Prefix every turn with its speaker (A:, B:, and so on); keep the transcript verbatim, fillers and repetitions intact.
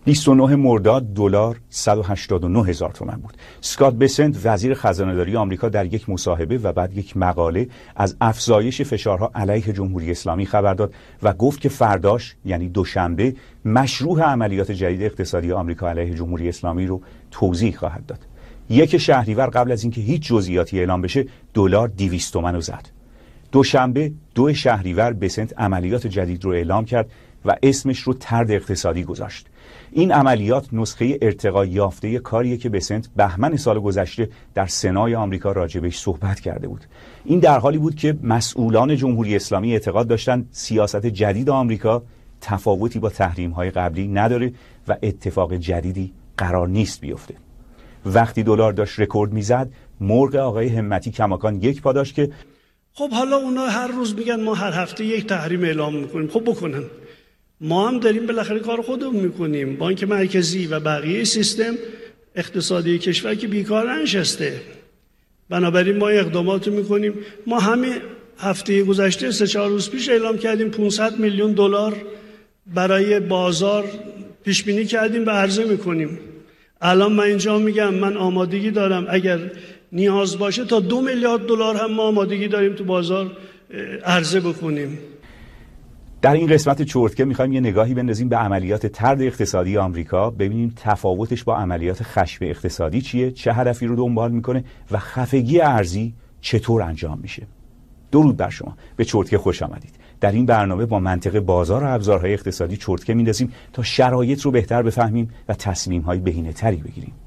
A: بیست و نه مرداد دلار صد و هشتاد و نه هزار تومان بود. اسکات بسنت وزیر خزانه‌داری آمریکا در یک مصاحبه و بعد یک مقاله از افزایش فشارها علیه جمهوری اسلامی خبر داد و گفت که فرداش یعنی دوشنبه مشروع عملیات جدید اقتصادی آمریکا علیه جمهوری اسلامی رو توضیح خواهد داد. یک شهریور قبل از اینکه هیچ جزئیاتی اعلام بشه دلار دویست تومان رو زد. دوشنبه دو شهریور بسنت عملیات جدید رو اعلام کرد و اسمش رو طرد اقتصادی گذاشت. این عملیات نسخه ارتقا یافته کاریه که بسنت بهمن سال گذشته در سنای آمریکا راجبش صحبت کرده بود. این در حالی بود که مسئولان جمهوری اسلامی اعتقاد داشتند سیاست جدید آمریکا تفاوتی با تحریم‌های قبلی نداره و اتفاق جدیدی قرار نیست بیفته. وقتی دلار داشت رکورد میزد، مرغ آقای همتی کماکان یک پا داشت که
B: خب حالا اونا هر روز میگن ما هر هفته یک تحریم اعلام میکنیم. خب بکنن، ما هم داریم بالاخره کار خودمون میکنیم. بانک مرکزی و بقیه سیستم اقتصادی کشور که بیکار ننشسته، بنابراین ما اقدامات میکنیم. ما همه هفته گذشته سه چهار روز پیش اعلام کردیم پانصد میلیون دلار برای بازار پیش بینی کردیم و عرضه میکنیم. الان من اینجا میگم من آمادگی دارم اگر نیاز باشه تا دو میلیارد دلار هم ما آمادگی داریم تو بازار عرضه بکنیم.
A: در این قسمت چرتکه میخوایم یه نگاهی بندازیم به عملیات طرد اقتصادی آمریکا، ببینیم تفاوتش با عملیات خشم اقتصادی چیه، چه هدفی رو دنبال میکنه و خفگی ارزی چطور انجام میشه. درود بر شما، به چرتکه خوش آمدید. در این برنامه با منطق بازار و ابزارهای اقتصادی چرتکه میندازیم تا شرایط رو بهتر بفهمیم و تصمیم‌های بهینه‌تری بگیریم.